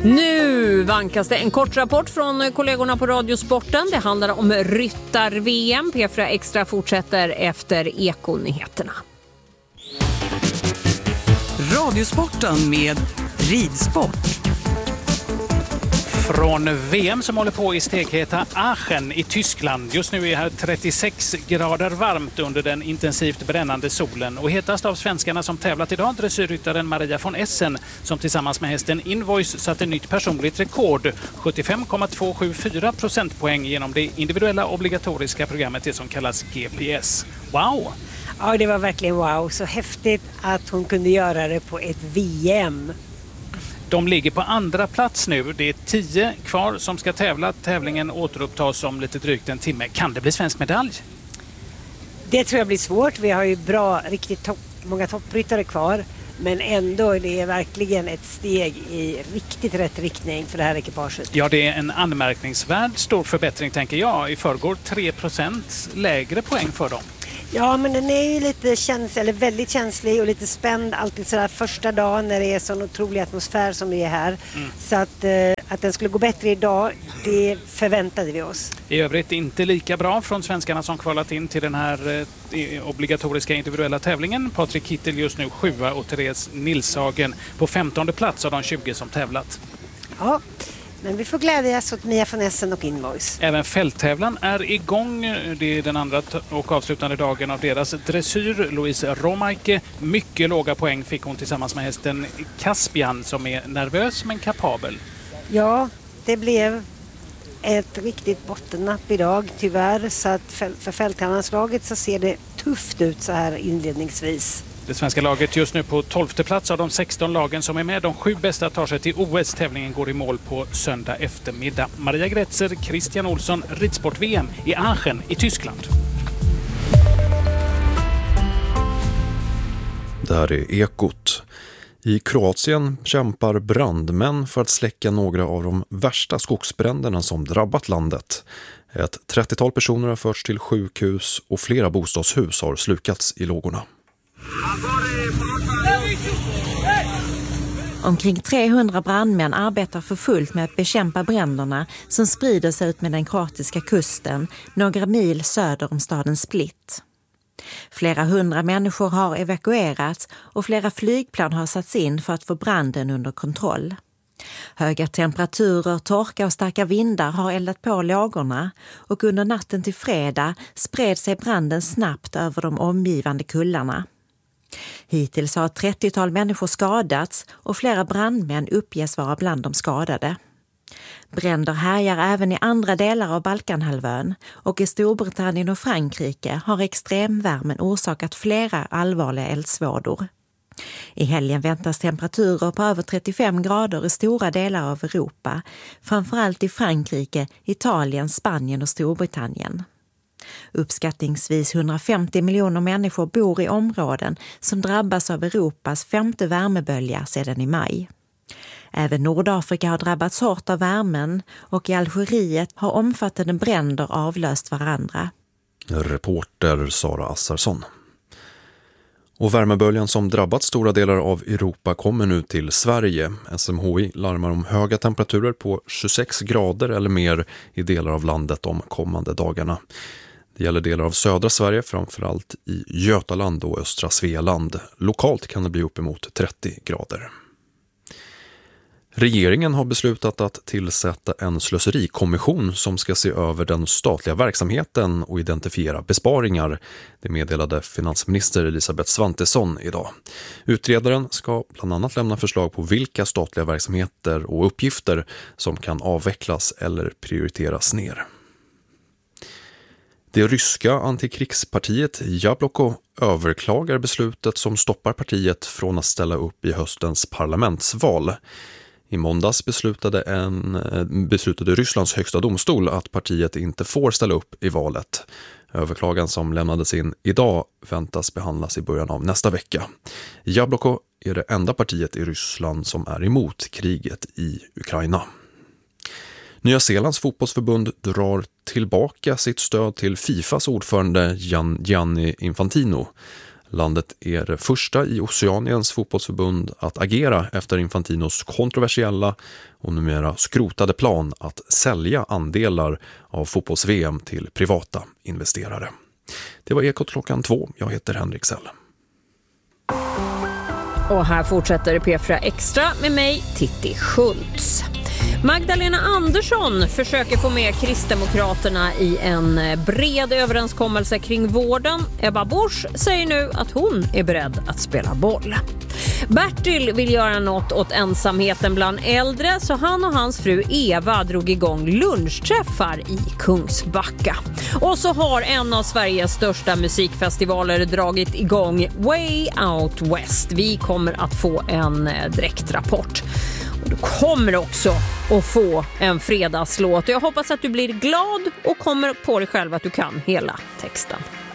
Nu vankas det en kort rapport från kollegorna på Radiosporten. Det handlar om ryttar-VM. P4 Extra fortsätter efter Ekonyheterna. Radiosporten med ridsport. Från VM som håller på i stegheta Aachen i Tyskland. Just nu är här 36 grader varmt under den intensivt brännande solen. Och hetast av svenskarna som tävlat idag, dressyrryttaren Maria von Essen, som tillsammans med hästen Invoice satte nytt personligt rekord. 75,274 procentpoäng genom det individuella obligatoriska programmet, det som kallas GPS. Wow! Ja, det var verkligen wow. Så häftigt att hon kunde göra det på ett VM. De ligger på andra plats nu. Det är 10 kvar som ska tävla. Tävlingen återupptas om lite drygt en timme. Kan det bli svensk medalj? Det tror jag blir svårt. Vi har ju riktigt många toppryttare kvar. Men ändå är det verkligen ett steg i riktigt rätt riktning för det här ekipaget. Ja, det är en anmärkningsvärd stor förbättring, tänker jag. I förrgår 3% lägre poäng för dem. Ja, men den är ju lite väldigt känslig och lite spänd alltid sådär första dagen när det är sån otrolig atmosfär som det är här. Så att den skulle gå bättre idag, det förväntade vi oss. I övrigt inte lika bra från svenskarna som kvalat in till den här obligatoriska individuella tävlingen. Patrik Kittel just nu 7 och Therese Nilshagen på 15:e plats av de 20 som tävlat. Ja. Men vi får glädjas åt Mia von Essen och Invoice. Även fälttävlan är igång. Det är den andra och avslutande dagen av deras dressyr. Louise Romaike, mycket låga poäng fick hon tillsammans med hästen Caspian som är nervös men kapabel. Ja, det blev ett riktigt bottennapp idag tyvärr. Så att för fälttävlanslaget så ser det tufft ut så här inledningsvis. Det svenska laget just nu på 12:e plats av de 16 lagen som är med. De 7 bästa tar sig till OS. Tävlingen går i mål på söndag eftermiddag. Maria Gretzer, Christian Olsson, ridsport-VM i Aachen i Tyskland. Det här är Ekot. I Kroatien kämpar brandmän för att släcka några av de värsta skogsbränderna som drabbat landet. Ett 30-tal personer har förts till sjukhus och flera bostadshus har slukats i lågorna. Omkring 300 brandmän arbetar för fullt med att bekämpa bränderna som sprider sig ut med den kroatiska kusten några mil söder om staden Split. Flera hundra människor har evakuerats och flera flygplan har satts in för att få branden under kontroll. Höga temperaturer, torka och starka vindar har eldat på lågorna och under natten till fredag spred sig branden snabbt över de omgivande kullarna. Hittills har ett 30-tal människor skadats och flera brandmän uppges vara bland de skadade. Bränder härjar även i andra delar av Balkanhalvön och i Storbritannien och Frankrike har extremvärmen orsakat flera allvarliga eldsvådor. I helgen väntas temperaturer på över 35 grader i stora delar av Europa, framförallt i Frankrike, Italien, Spanien och Storbritannien. Uppskattningsvis 150 miljoner människor bor i områden som drabbas av Europas 5:e värmebölja sedan i maj. Även Nordafrika har drabbats hårt av värmen och i Algeriet har omfattande bränder avlöst varandra. Reporter Sara Assarsson. Och värmeböljan som drabbat stora delar av Europa kommer nu till Sverige. SMHI larmar om höga temperaturer på 26 grader eller mer i delar av landet de kommande dagarna. Det gäller delar av södra Sverige, framförallt i Götaland och östra Svealand. Lokalt kan det bli uppemot 30 grader. Regeringen har beslutat att tillsätta en slöserikommission som ska se över den statliga verksamheten och identifiera besparingar. Det meddelade finansminister Elisabeth Svantesson idag. Utredaren ska bland annat lämna förslag på vilka statliga verksamheter och uppgifter som kan avvecklas eller prioriteras ner. Det ryska antikrigspartiet Jabloko överklagar beslutet som stoppar partiet från att ställa upp i höstens parlamentsval. I måndags beslutade Rysslands högsta domstol att partiet inte får ställa upp i valet. Överklagan som lämnades in idag väntas behandlas i början av nästa vecka. Jabloko är det enda partiet i Ryssland som är emot kriget i Ukraina. Nya Zeelands fotbollsförbund drar tillbaka sitt stöd till Fifas ordförande Gianni Infantino. Landet är det första i Oceaniens fotbollsförbund att agera efter Infantinos kontroversiella och numera skrotade plan att sälja andelar av fotbolls-VM till privata investerare. Det var Ekot klockan 2. Jag heter Henrik Sell. Och här fortsätter P4 Extra med mig, Titti Schultz. Magdalena Andersson försöker få med Kristdemokraterna i en bred överenskommelse kring vården. Ebba Busch säger nu att hon är beredd att spela boll. Bertil vill göra något åt ensamheten bland äldre, så han och hans fru Eva drog igång lunchträffar i Kungsbacka. Och så har en av Sveriges största musikfestivaler dragit igång Way Out West. Vi kommer att få en direktrapport. Du kommer också att få en fredagslåt. Jag hoppas att du blir glad och kommer på dig själv att du kan hela texten.